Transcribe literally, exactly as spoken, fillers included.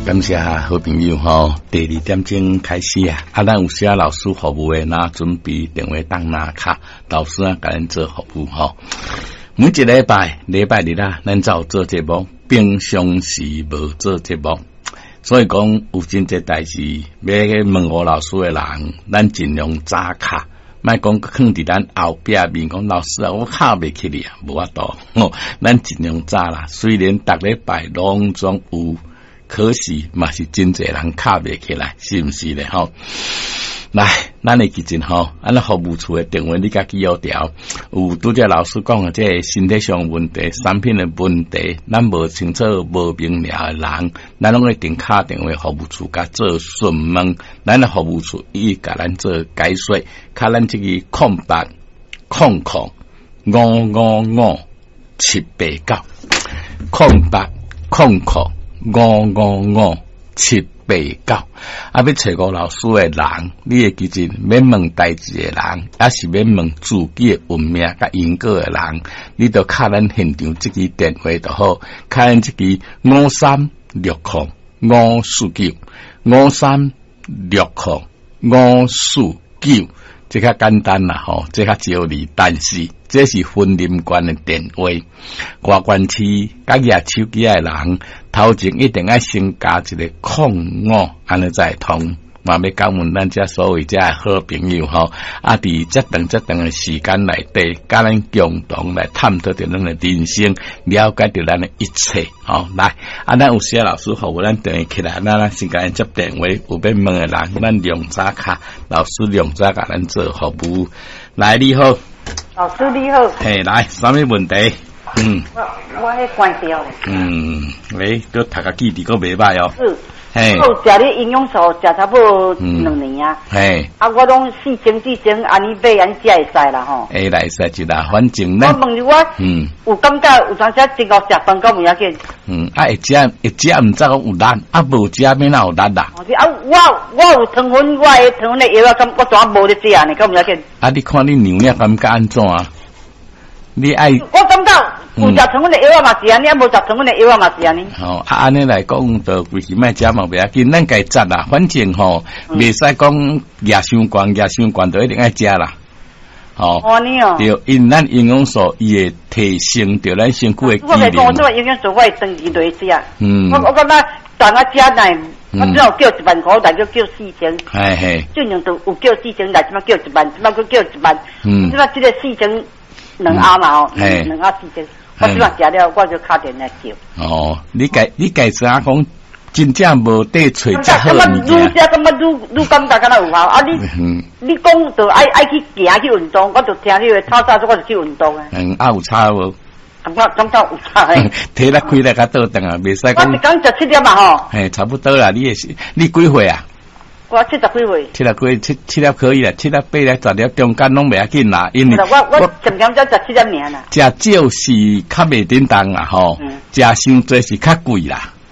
感谢好朋友吼，第二点钟开始啊，啊，咱有些老师服务的，那准备电话当拿卡，老师啊，给咱做服务吼。每一礼拜礼拜日啦，咱才有做节目，平常时无做节目，所以讲有真侪代志要去问我老师的人，咱尽量早卡。莫讲囥伫咱后壁面讲老师啊，我卡袂起你啊，无法度哦。咱尽量早啦，虽然逐礼拜拢总有，可是嘛是真侪人卡袂起来，是毋是咧吼？来，咱的基金吼，咱服务处的电话你家己要调。有拄则老师讲的这身体上问题、产品的问题，咱无清楚、无明了的人，咱拢会定卡电话服务处甲做询问，咱的服务处伊甲咱做解说，卡咱这个空白空空五五五七八九，空白空空五五五七八九。啊，要找个老师的人，你会记住免问代志的人，也是免问自己的运命甲因果的人，你就卡咱现场这支电话就好，卡咱这支五三六空五四九五三六空五四九，这较简单啦吼，这较少理，但是这是分林县的电话，外县市甲举手机的人。头前一定要先加一个空五，安尼才通。嘛要感恩咱遮所有遮好朋友吼，啊，伫这长这长的时间内底，甲咱共同来探讨着咱的人生，了解着咱的一切。吼，来，啊，咱有些老师服务咱电话起来，咱咱先甲咱接电话，有要问的人，咱用早卡，老师用早甲咱做服务。来，你好， 老师你好， 嘿，来，啥物问题？嗯， 我我迄关掉咧。 嗯，喂，都读个记忆个袂歹哦。 是。 嘿。 我食咧营养素，食差不多两年啊。 嘿。啊， 我拢四整四整，安尼买安尼食会使啦吼。 会来使就啦，反正咱。 我问你我，嗯，有感觉有当时真够食饭，够唔要紧。 嗯，啊会食会食毋知讲有力，啊无食免哪有力啦。 啊，我我有糖分，我的糖分的药啊，咁我怎无咧食呢？够唔要紧。啊， 你看你娘娘感觉安怎啊？你爱我感觉有食糖分的药啊嘛是安尼，啊无食糖分的药啊嘛是安尼。 吼、哦，啊安尼来讲，就规时卖食嘛袂要紧，咱该食啦。反正吼，袂使讲牙伤悬，牙伤悬就一定爱食啦。吼、 哦，安尼哦。对， 因咱营养素伊会提升着咱身躯的机能。 我来讲，我这个营养素我会长期落食。 嗯。我我感觉当啊食来，我只有叫一万块，来就叫四千。 嘿嘿。 尽量都有叫四千，来即摆叫一万，即摆佫叫一万。嗯。即摆即个四千。两鸭嘛吼，两鸭四千，我即摆食了，我就敲电来叫。 哦，你家你家知影讲，真正无得找遮好物件。 愈食感觉愈愈感觉敢若有效。啊，你你讲就爱爱去行去运动，我就听你话，透早我就去运动啊。 嗯，啊有差无？ 感觉感觉有差诶。 体力开力较倒腾啊，袂使讲。 我一工食七点嘛吼。 嘿，差不多啦，你也是，你几岁啊？ 我七十几岁， 七十几，七七粒可以啦，七粒八粒十粒中间拢袂要紧啦，因为我我渐渐才食七粒尔啦。 食少是较袂叮当啦吼，食伤多是较贵啦。